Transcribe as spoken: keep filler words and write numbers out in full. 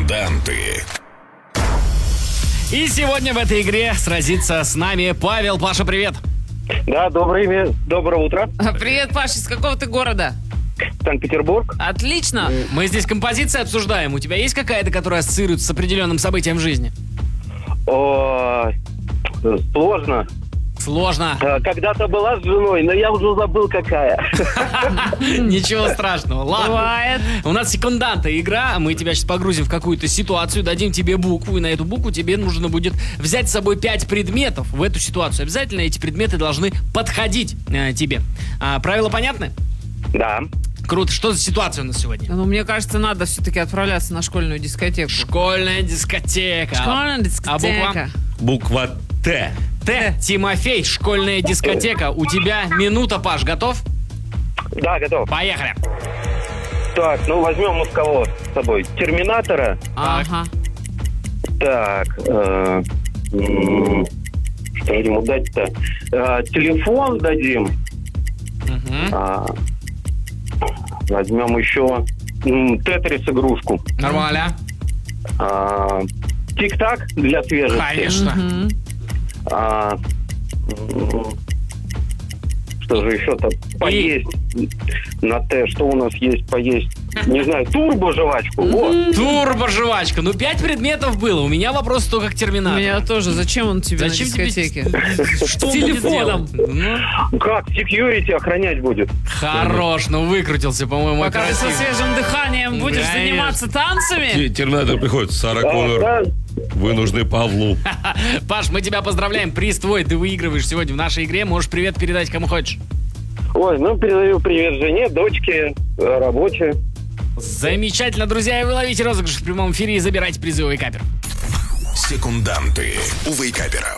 Секунданты. И сегодня в этой игре сразится с нами Павел. Паша, привет. Да, доброе, доброе утро. Привет, Паша, из какого ты города? Санкт-Петербург. Отлично. Мы здесь композиции обсуждаем. У тебя есть какая-то, которая ассоциируется с определенным событием в жизни? О, сложно. Сложно. А, Когда-то была с женой, но я уже забыл, какая. Ничего страшного. Ладно. Бывает. У нас секунданта игра. Мы тебя сейчас погрузим в какую-то ситуацию, дадим тебе букву, и на эту букву тебе нужно будет взять с собой пять предметов в эту ситуацию. Обязательно эти предметы должны подходить э, тебе. А, правила понятны? Да. Круто. Что за ситуация у нас сегодня? Ну, мне кажется, надо все-таки отправляться на школьную дискотеку. Школьная дискотека. Школьная А буква? дискотека. Буква Т. Т. Тимофей. Школьная дискотека. У тебя минута, Паш. Готов? Да, готов. Поехали. Так, ну возьмем мы с кого с собой? Терминатора. Ага. Так. э, м, Что ему дать-то? Э, Телефон дадим. Мгм. А, Возьмем еще м, Тетрис игрушку. Нормально. А, Тик-так для свежести. Конечно. Мгм. А, м, Что же еще-то? Поесть. На Т. Что у нас есть поесть? Не знаю, турбо-жвачку. Вот. Турбо-жвачка. Ну, пять предметов было. У меня вопрос только к У терминатору. меня тоже. Зачем он тебе Зачем на тебе дискотеке? Что С он будет телефоном. делать? Ну, Как? Секьюрити охранять будет. хорош, ну выкрутился, по-моему, Пока ты со красиво. свежим дыханием будешь Конечно. заниматься танцами? Те- Терминатор приходит. Сара А, Коннор, да. вы нужны Павлу. Паш, мы тебя поздравляем. Приз твой. Ты выигрываешь сегодня в нашей игре. Можешь привет передать кому хочешь. Ой, ну передаю привет жене, дочке, э, рабочей. Замечательно, друзья. И вы ловите розыгрыш в прямом эфире и забирайте призы у Вейкапер. Секунданты у Вейкаперов.